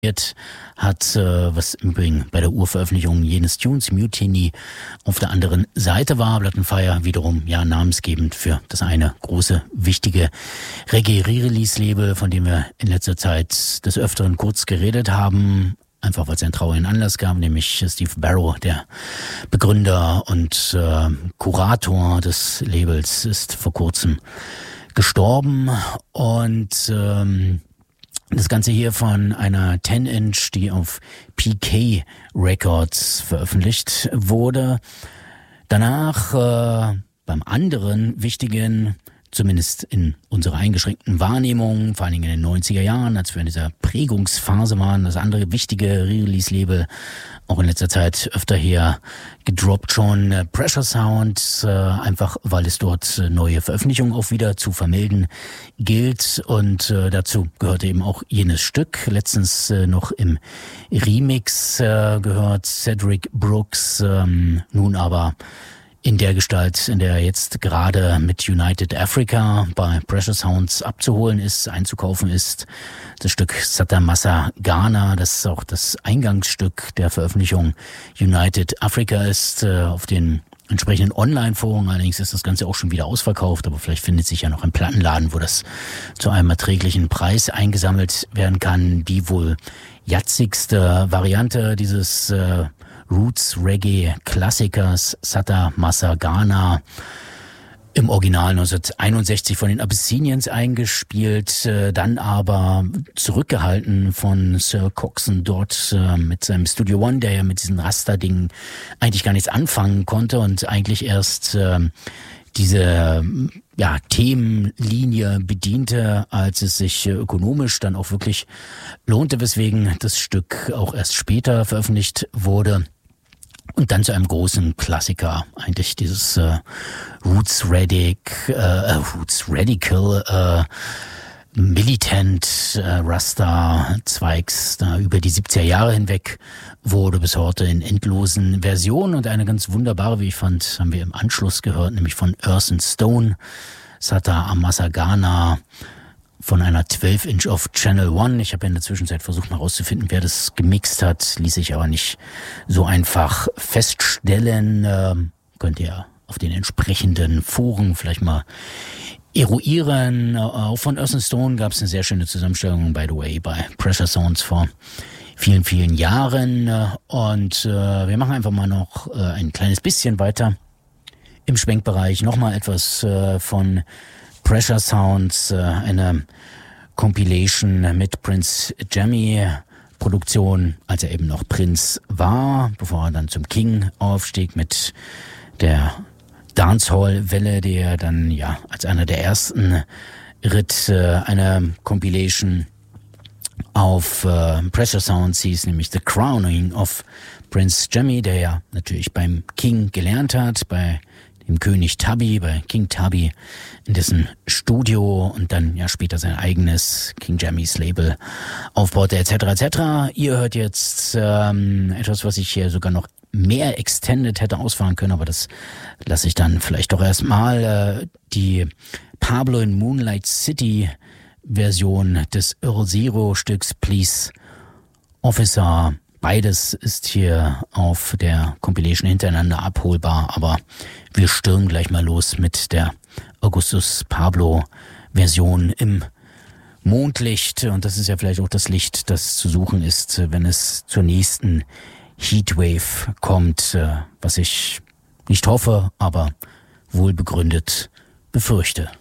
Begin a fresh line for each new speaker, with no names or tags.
hat, was im Übrigen bei der Urveröffentlichung jenes Tunes, Mutiny, auf der anderen Seite war. Plattenfire wiederum ja namensgebend für das eine große, wichtige Reggae-Re-Release-Label, von dem wir in letzter Zeit des Öfteren kurz geredet haben. Einfach weil es einen traurigen Anlass gab, nämlich Steve Barrow, der Begründer und Kurator des Labels, ist vor kurzem gestorben. Und das Ganze hier von einer 10-Inch, die auf PK Records veröffentlicht wurde. Danach beim anderen wichtigen, zumindest in unserer eingeschränkten Wahrnehmung, vor allen Dingen in den 90er Jahren, als wir in dieser Prägungsphase waren, das andere wichtige Re-Release-Label, auch in letzter Zeit öfter hier gedroppt schon, Pressure Sound, einfach weil es dort neue Veröffentlichungen auch wieder zu vermelden gilt, und dazu gehörte eben auch jenes Stück, letztens noch im Remix gehört, Cedric Brooks, nun aber in der Gestalt, in der er jetzt gerade mit United Africa bei Pressure Sounds abzuholen ist, einzukaufen ist. Das Stück Sata Massa Ghana, das auch das Eingangsstück der Veröffentlichung United Africa ist, auf den entsprechenden Online-Foren. Allerdings ist das Ganze auch schon wieder ausverkauft, aber vielleicht findet sich ja noch ein Plattenladen, wo das zu einem erträglichen Preis eingesammelt werden kann. Die wohl jatzigste Variante dieses Roots-Reggae-Klassikers Sata Massa Ghana, im Original 1961 von den Abyssinians eingespielt, dann aber zurückgehalten von Sir Coxsone Dodd mit seinem Studio One, der ja mit diesen Rasta-Dingen eigentlich gar nichts anfangen konnte und eigentlich erst diese Themenlinie bediente, als es sich ökonomisch dann auch wirklich lohnte, weswegen das Stück auch erst später veröffentlicht wurde. Und dann zu einem großen Klassiker, eigentlich dieses Roots Radical Militant Rasta Zweigs da über die 70er Jahre hinweg wurde bis heute in endlosen Versionen, und eine ganz wunderbare, wie ich fand, haben wir im Anschluss gehört, nämlich von Earth and Stone, Sata Massa Ghana, von einer 12-Inch auf Channel One. Ich habe in der Zwischenzeit versucht mal rauszufinden, wer das gemixt hat, ließ sich aber nicht so einfach feststellen. Könnt ihr auf den entsprechenden Foren vielleicht mal eruieren. Auch von Earth and Stone gab es eine sehr schöne Zusammenstellung, by the way, bei Pressure Sounds vor vielen, vielen Jahren. Und wir machen einfach mal noch ein kleines bisschen weiter im Schwenkbereich. Nochmal etwas von Pressure Sounds, eine Compilation mit Prince Jammy, Produktion, als er eben noch Prinz war, bevor er dann zum King aufstieg mit der Dancehall-Welle, die er dann ja als einer der ersten ritt. Eine Compilation auf Pressure Sounds hieß nämlich The Crowning of Prince Jammy, der ja natürlich beim King gelernt hat, bei dem König Tubby, bei King Tubby, in dessen Studio, und dann ja später sein eigenes King Jammys Label aufbaute, etc. etc. Ihr hört jetzt etwas, was ich hier sogar noch mehr extended hätte ausfahren können, aber das lasse ich dann vielleicht doch erstmal. Die Pablo in Moonlight City Version des Earl Zero Stücks Please Officer. Beides ist hier auf der Compilation hintereinander abholbar, aber wir stürmen gleich mal los mit der Augustus Pablo Version im Mondlicht, und das ist ja vielleicht auch das Licht, das zu suchen ist, wenn es zur nächsten Heatwave kommt, was ich nicht hoffe, aber wohl begründet befürchte.